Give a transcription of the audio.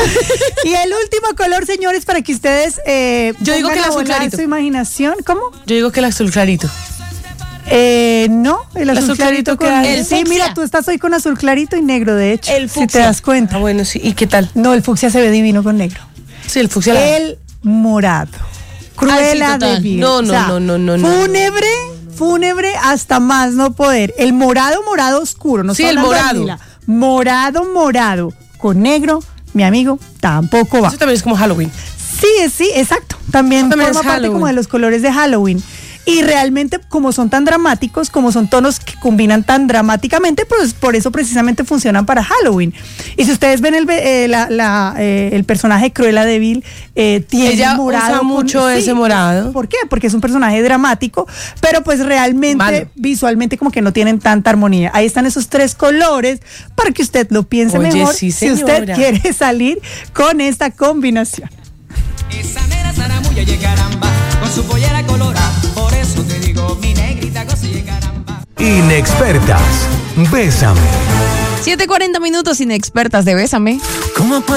Y el último color, señores, para que ustedes yo digo que el azul clarito. Su imaginación. ¿Cómo? Yo digo que el azul clarito. No, el azul clarito con el sí, fucsia. mira, tú estás hoy con azul clarito y negro, de hecho. El fucsia. Si te das cuenta. Ah, bueno, sí. ¿Y qué tal? No, el fucsia se ve divino con negro. Sí, el fucsia. El morado. Cruella de Vil. No. Fúnebre hasta más no poder. El morado oscuro, no sí, estoy el hablando de morado. morado con negro, mi amigo, tampoco va. Eso también es como Halloween. Sí, exacto. También forma parte Halloween. como de los colores de Halloween. Y realmente, como son tan dramáticos, como son tonos que combinan tan dramáticamente, pues por eso precisamente funcionan para Halloween. Y si ustedes ven el personaje Cruella de Vil, tiene ella morado. Usa mucho ese morado. ¿Por qué? Porque es un personaje dramático, pero pues realmente, visualmente, como que no tienen tanta armonía. Ahí están esos 3 colores para que usted lo piense mejor sí, si usted quiere salir con esta combinación. Esa mera zaramulla y caramba, con su pollera colorada, por eso te digo, mi negrita goza y caramba. Inexpertas, bésame. 7:40 minutos, inexpertas de Bésame. ¿Cómo